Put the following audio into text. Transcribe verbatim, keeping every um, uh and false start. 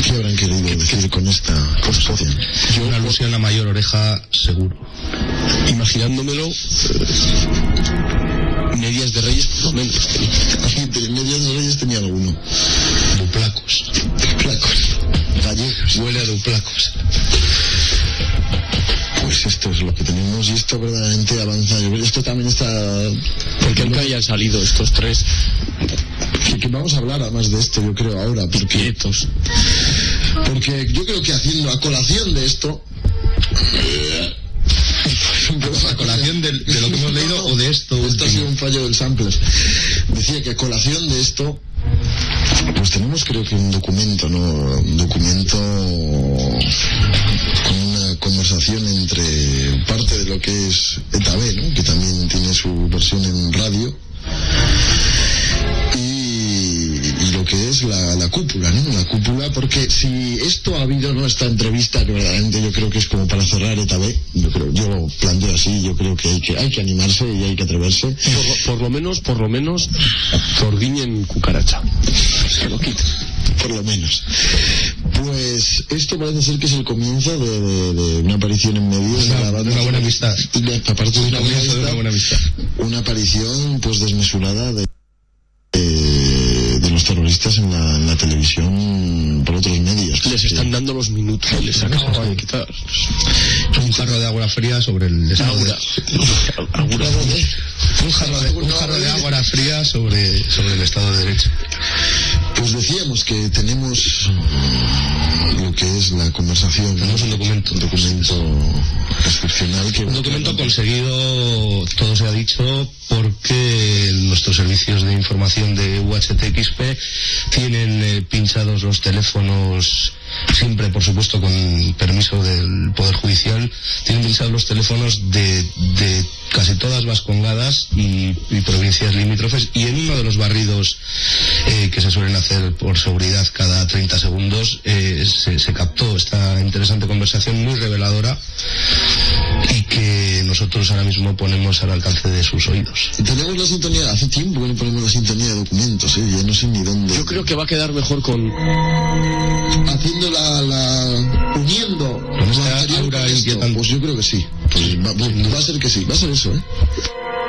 ¿Qué habrán querido decir con esta construcción? Yo una alusión a mayor oreja, seguro. Imaginándomelo, eh, medias de Reyes por lo menos tenía. Medias de Reyes tenía alguno. Duplacos. Duplacos. Gallegos. Huele a duplacos. Pues esto es lo que tenemos y esto verdaderamente avanza. Esto también está... Porque nunca hayan salido estos tres. Que, que vamos a hablar además de esto, yo creo, ahora. Porque, quietos. Porque yo creo que haciendo a colación de esto... ¿A colación de, de lo que hemos leído no, o de esto? Esto último? Ha sido un fallo del Sampler. Decía que a colación de esto... Pues tenemos creo que un documento, ¿no? Un documento con una conversación entre parte de lo que es ETA B, ¿no? Que también tiene su versión en radio, y, y lo que es la, la cúpula, ¿no? La cúpula, porque si esto ha habido, ¿no? Esta entrevista que verdaderamente yo creo que es como para cerrar ETA B, yo creo, yo lo planteo así, yo creo que hay que, hay que animarse y hay que atreverse. Por lo, por lo menos, por lo menos, Zorguiñen cucaracha. Se lo quita. Por lo menos. Pues esto parece ser que es el comienzo de, de, de una aparición en medios una, de la banda. Una buena amistad. De, aparte de una, buena amistad, de una buena amistad. Una aparición pues desmesurada de, de, de los terroristas en la, en la televisión por otros medios. Les están dando los minutos y les acaban de quitar. Un jarro de agua fría sobre el estado de... Un jarro de, un jarro de agua fría sobre, sobre el Estado de Derecho. Pues decíamos que tenemos lo que es la conversación. Tenemos un documento. Un documento excepcional. Que un documento conseguido, todo se ha dicho, porque nuestros servicios de información de U H T X P tienen eh, pinchados los teléfonos, siempre por supuesto con permiso del Poder Judicial, tienen pinchados los teléfonos de, de casi todas las Vascongadas y, y provincias limítrofes, y en uno de los barridos eh, que se suelen hacer por seguridad cada treinta segundos eh, se, se captó esta interesante conversación muy reveladora y que nosotros ahora mismo ponemos al alcance de sus oídos. Tenemos la sintonía, hace tiempo que no ponemos la sintonía de documentos, ¿eh? Ya no sé ni dónde. Yo creo que va a quedar mejor con... Haciendo la... la... uniendo... ¿Con esta aura inquietante? Pues yo creo que sí. Pues va, va, va a ser que sí, va a ser eso, ¿eh?